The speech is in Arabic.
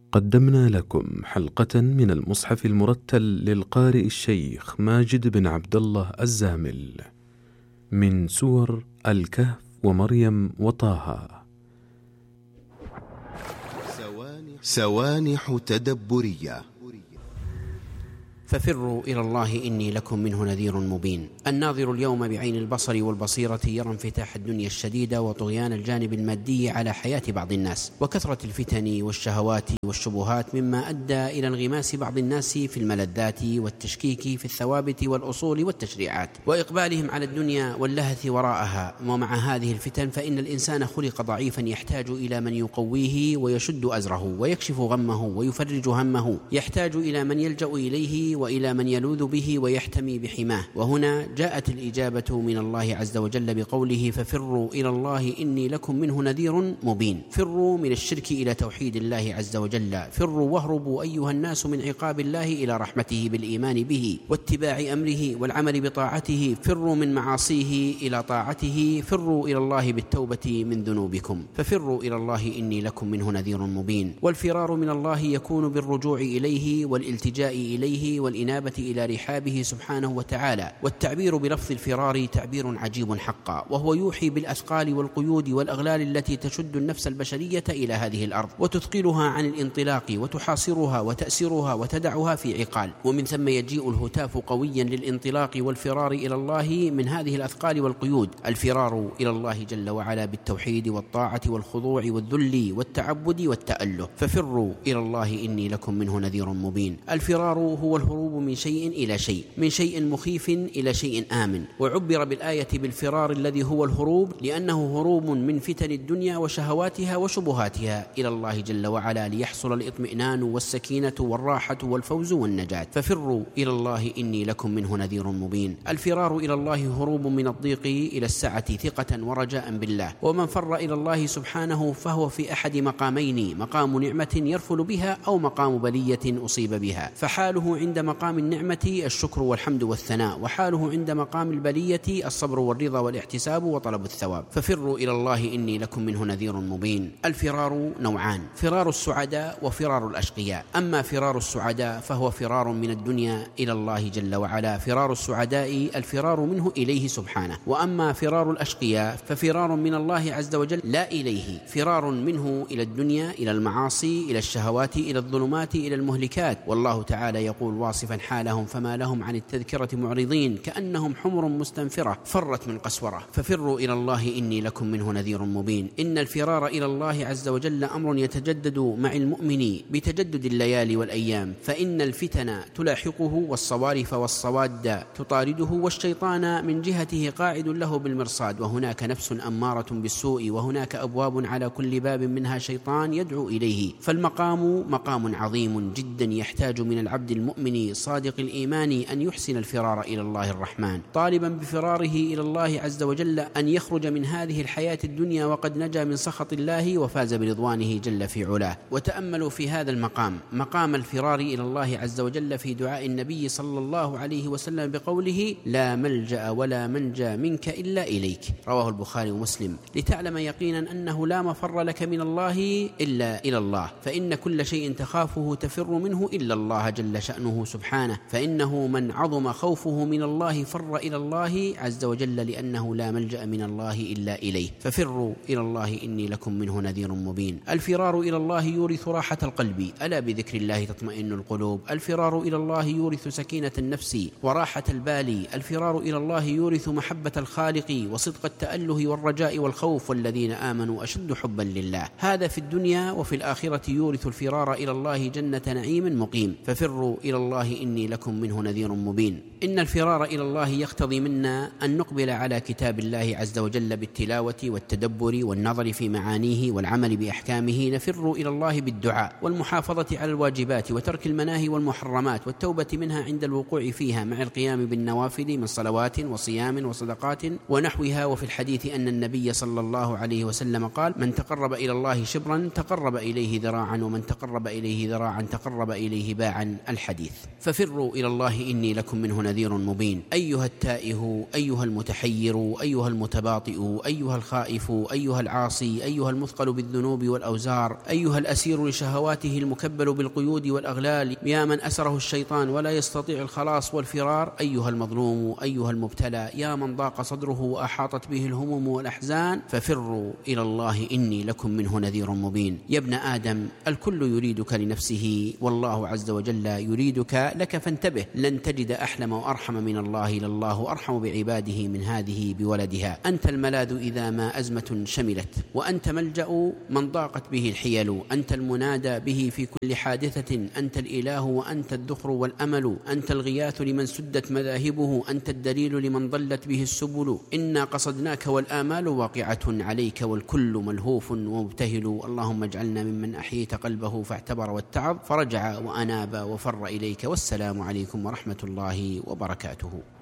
قدمنا لكم حلقة من المصحف المرتل للقارئ الشيخ ماجد بن عبد الله الزامل من سور الكهف ومريم وطه. سوانح تدبرية. ففروا إلى الله إني لكم منه نذير مبين. الناظر اليوم بعين البصر والبصيرة يرى انفتاح الدنيا الشديدة وطغيان الجانب المادي على حياة بعض الناس، وكثرة الفتن والشهوات والشبهات، مما أدى إلى انغماس بعض الناس في الملذات والتشكيك في الثوابت والأصول والتشريعات، وإقبالهم على الدنيا واللهث وراءها. ومع هذه الفتن فإن الإنسان خلق ضعيفا يحتاج إلى من يقويه ويشد أزره ويكشف غمه ويفرج همه، يحتاج إلى من يلجأ إليه وإلى من يلوذ به ويحتمي بحماه. وهنا جاءت الإجابة من الله عز وجل بقوله: ففروا إلى الله إني لكم منه نذير مبين. فروا من الشرك إلى توحيد الله عز وجل، فروا واهربوا أيها الناس من عقاب الله إلى رحمته بالإيمان به واتباع أمره والعمل بطاعته، فروا من معاصيه إلى طاعته، فروا إلى الله بالتوبة من ذنوبكم. ففروا إلى الله إني لكم منه نذير مبين. والفرار من الله يكون بالرجوع إليه والالتجاء إليه والإنابة إلى رحابه سبحانه وتعالى. والتعبير بلفظ الفرار تعبير عجيب حقا، وهو يوحي بالأثقال والقيود والأغلال التي تشد النفس البشرية إلى هذه الأرض وتثقلها عن الانطلاق وتحاصرها وتأسرها وتدعها في عقال. ومن ثم يجيء الهتاف قويا للانطلاق والفرار إلى الله من هذه الأثقال والقيود. الفرار إلى الله جل وعلا بالتوحيد والطاعة والخضوع والذل والتعبد والتأله. ففروا إلى الله إني لكم منه نذير مبين. الفرار هو الهروب من شيء إلى شيء، من شيء مخيف إلى شيء آمن. وعبر بالآية بالفرار الذي هو الهروب لأنه هروب من فتن الدنيا وشهواتها وشبهاتها إلى الله جل وعلا ليحصل الإطمئنان والسكينة والراحة والفوز والنجاة. ففروا إلى الله إني لكم منه نذير مبين. الفرار إلى الله هروب من الضيق إلى السعة ثقة ورجاء بالله. ومن فر إلى الله سبحانه فهو في أحد مقامين: مقام نعمة يرفل بها أو مقام بلية أصيب بها. فحاله عند مقام النعمة الشكر والحمد والثناء، وحاله عند مقام البلية الصبر والرضا والاحتساب وطلب الثواب. ففروا إلى الله إني لكم منه نذير مبين. الفرار نوعان: فرار السعداء وفرار الأشقياء. أما فرار السعداء فهو فرار من الدنيا إلى الله جل وعلا. فرار السعداء الفرار منه إليه سبحانه. وأما فرار الأشقياء ففرار من الله عز وجل لا إليه، فرار منه إلى الدنيا، إلى المعاصي، إلى الشهوات، إلى الظلمات، إلى المهلكات. والله تعالى يقول واصفا حالهم: فما لهم عن التذكرة معرضين كأنهم حمر مستنفرة فرت من قسورة. ففروا إلى الله إني لكم منه نذير مبين. إن الفرار إلى الله عز وجل أمر يتجدد مع المؤمن بتجدد الليالي والأيام، فإن الفتن تلاحقه والصوارف والصواد تطارده، والشيطان من جهته قاعد له بالمرصاد، وهناك نفس أمارة بالسوء، وهناك أبواب على كل باب منها شيطان يدعو إليه. فالمقام مقام عظيم جدا يحتاج من العبد المؤمن صادق الإيمان أن يحسن الفرار إلى الله الرحمن، طالبا بفراره إلى الله عز وجل أن يخرج من هذه الحياة الدنيا وقد نجا من سخط الله وفاز برضوانه جل في علاه. وتأملوا في هذا المقام، مقام الفرار إلى الله عز وجل، في دعاء النبي صلى الله عليه وسلم بقوله: لا ملجأ ولا منجى منك إلا إليك، رواه البخاري ومسلم، لتعلم يقينا أنه لا مفر لك من الله إلا إلى الله، فإن كل شيء تخافه تفر منه إلا الله جل شأنه سبحانه، فإنه من عظم خوفه من الله فر إلى الله عز وجل، لأنه لا ملجأ من الله إلا إليه. ففروا إلى الله إني لكم منه نذير مبين. الفرار إلى الله يورث راحة القلب، ألا بذكر الله تطمئن القلوب. الفرار إلى الله يورث سكينة النفس وراحة البال. الفرار إلى الله يورث محبة الخالق وصدق التأله والرجاء والخوف، والذين آمنوا أشد حبا لله. هذا في الدنيا، وفي الآخرة يورث الفرار إلى الله جنة نعيم مقيم. ففروا إلى الله إني لكم منه نذير مبين. إن الفرار إلى الله يقتضي منا أن نقبل على كتاب الله عز وجل بالتلاوة والتدبر والنظر في معانيه والعمل بأحكامه. نفر إلى الله بالدعاء والمحافظة على الواجبات وترك المناهي والمحرمات والتوبة منها عند الوقوع فيها، مع القيام بالنوافل من صلوات وصيام وصدقات ونحوها. وفي الحديث أن النبي صلى الله عليه وسلم قال: من تقرب إلى الله شبرا تقرب إليه ذراعا، ومن تقرب إليه ذراعا تقرب إليه باعا. الحديث. ففروا إلى الله إني لكم منه نذير مبين. أيها التائه، أيها المتحير، أيها المتباطئ، أيها الخائف، أيها العاصي، أيها المثقل بالذنوب والأوزار، أيها الأسير لشهواته المكبل بالقيود والأغلال، يا من أسره الشيطان ولا يستطيع الخلاص والفرار، أيها المظلوم، أيها المبتلى، يا من ضاق صدره وأحاطت به الهموم والأحزان، ففروا إلى الله إني لكم منه نذير مبين. يا ابن آدم، الكل يريدك لنفسه والله عز وجل يريدك لك، فانتبه، لن تجد أحلم وأرحم من الله، لله أرحم بعباده من هذه بولدها. أنت الملاذ إذا ما أزمة شملت، وأنت ملجأ من ضاقت به الحيل، أنت المنادى به في كل حادثة، أنت الإله وأنت الذخر والأمل، أنت الغياث لمن سدت مذاهبه، أنت الدليل لمن ضلت به السبل. إنا قصدناك والآمال واقعة عليك والكل ملهوف ومبتهل. اللهم اجعلنا ممن أحييت قلبه فاعتبر واتعظ فرجع وأناب وفر إليك. والسلام عليكم ورحمة الله وبركاته.